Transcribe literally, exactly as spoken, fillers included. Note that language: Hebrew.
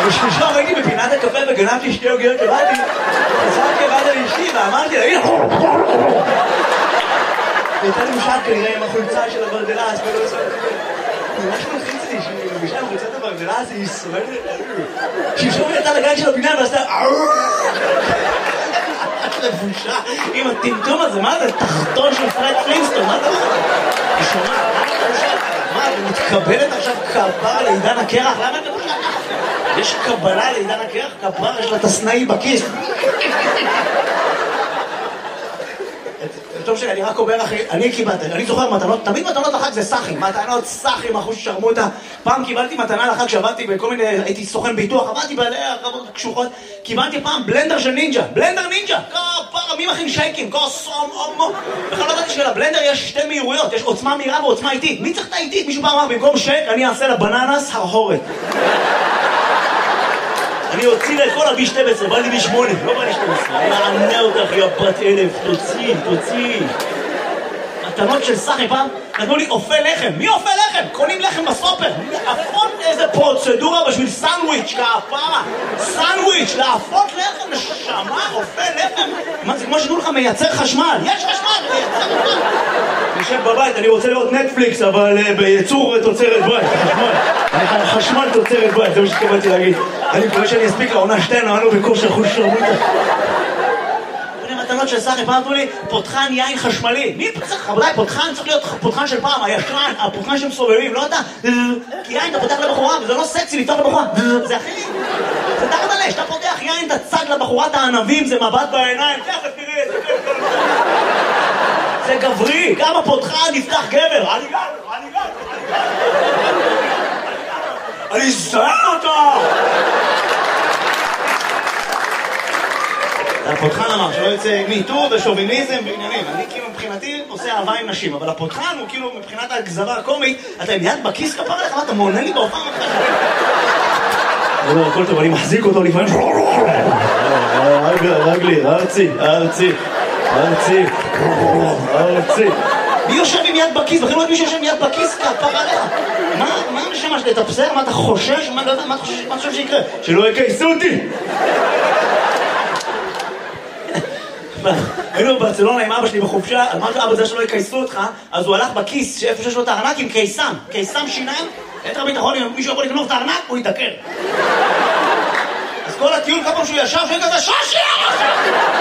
אבל שלשום הייתי בפינת הקפה וגנבתי שתי עוגיות שבאתי, חזרתי הביתה לאשתי ואמרתי לה, הנה! הייתה לי משל כנראה עם החולצה של הברדלס, ולא עושה... ממש מלחיץ לי, שהיא מבישה עם חולצת הברדלס, היא שורדת... שלשום היא הייתה לגן של הפינה ועשתה... לבושה עם הטמטום הזה, מה זה? תחתון של פרד פלינסטון, מה זה? היא שומעת, מה את מתקבלת עכשיו כפרה לעידן הקרח? למה את לבושה ככה? יש קבלה לעידן הקרח? כפרה, יש לה את הסנאי בכיס. טוב שלי, אני רק אומר אחי, אני קיבלתי, אני זוכר מתנות, תמיד מתנות לחג זה סחים, מתנות סחים, אחוז ששרמוטה. פעם קיבלתי מתנה לחג שעבדתי בכל מיני, הייתי סוכן ביטוח, עבדתי בעלי הרבות קשוחות, קיבלתי פעם בלנדר של נינג'ה, בלנדר נינג'ה, כפרה, מי מכין שייקים, כוסום, אומו. בכלל לא ידעתי שלבלנדר יש שתי מהירויות, יש עוצמה מהירה ועוצמה איטית. מי צריך את האיטית? מישהו פעם אמר, במקום שייק, אני אעשה לבננס הרהורת. אני אוציא לה את כל הבי שתים עשרה, בא לי בי שמונה, לא בא לי שתים עשרה. אני אענה אותך, יא בת אלף, תוציא, תוציא. מתנות של סחי פעם, נתנו לי אופה לחם. מי אופה לחם? קונים לחם בסופר. להפות איזה פרוצדורה בשביל סנדוויץ', כפרה. סנדוויץ', להפות לחם, נשמה, אופה לחם. מה זה כמו שתנו לך מייצר חשמל? יש חשמל, מייצר חשמל. נשב בבית, אני רוצה לראות נטפליקס, אבל בייצור תוצרת בית, חשמל. חשמל תוצרת בית, זה מה שתקבלתי להגיד. אני מקווה שאני אספיק לעונה שתיים, אמרנו בכושר חוש שרמוטה. מתנות של סחי, פעם נתנו לי פותחן יין חשמלי. מי צריך? רבותיי, פותחן צריך להיות פותחן של פעם, הישן, הפותחן שמסובבים, לא אתה. כי יין אתה פותח לבחורה, וזה לא סקסי לפתוח לבחורה. זה אחי. זה תחת עלי, שאתה פותח יין, אתה צג לבחורת הענבים, זה מבט בעיניים. תכף תראה, זה גבר. זה גברי, גם הפותחן נפתח גבר. אני גבר, אני גבר, אני גבר. אני זהר אותו! הפותחן אמר שלא יוצא מיטור ושוביניזם ועניינים. אני כאילו מבחינתי עושה אהבה עם נשים, אבל הפותחן הוא כאילו מבחינת הגזרה הקומית, אתה עם יד בכיס כפר עליך, מה אתה מעונן לי בהופעה מתחשב? לא, הכל טוב, אני מחזיק אותו לפעמים. רגלי, ארצי, ארצי, ארצי, ארצי. מי יושב עם יד בכיס? בכלל לא את מי שיושב עם יד בכיס כפר עליך. מה הנשמה שלי? אתה בסדר? מה אתה חושש? מה אתה חושב שיקרה? שלא יקייסו אותי! היינו בברצלונה עם אבא שלי בחופשה, אמרתי אבא זה שלא יקייסו אותך, אז הוא הלך בכיס שאיפה שיש לו את הארנק עם קיסם, קיסם שיניים, יתר ביטחון, אם מישהו יכול לקנות את הארנק, הוא יתעקר. אז כל הטיול כמה שהוא ישב, שהוא כזה שושי!